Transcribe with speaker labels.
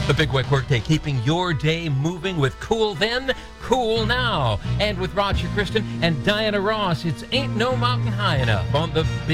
Speaker 1: The Big Wet Workday, keeping your day moving with Cool Then, Cool Now. And with Roger Kristen and Diana Ross, it's Ain't No Mountain High Enough on the Big